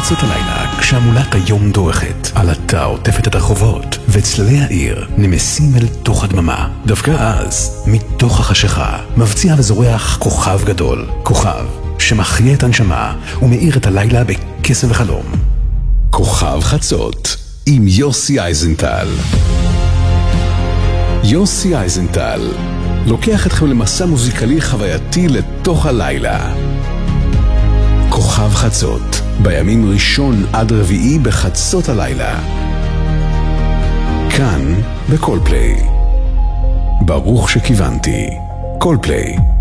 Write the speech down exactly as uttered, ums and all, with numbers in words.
חצות הלילה, כשהמולת היום דורכת, עלתה עוטפת את הרחובות, וצללי העיר נמסים אל תוך הדממה. דווקא אז, מתוך החשיכה, מבציע וזורח כוכב גדול. כוכב שמחיה את הנשמה ומאיר את הלילה בקסם וחלום. כוכב חצות, עם יוסי אייזנטל. יוסי אייזנטל לוקח אתכם למסע מוזיקלי חווייתי לתוך הלילה. כוכב חצות, בימים ראשון עד רביעי בחצות הלילה. כאן בקולפליי. ברוך שכיוונתי. קולפליי.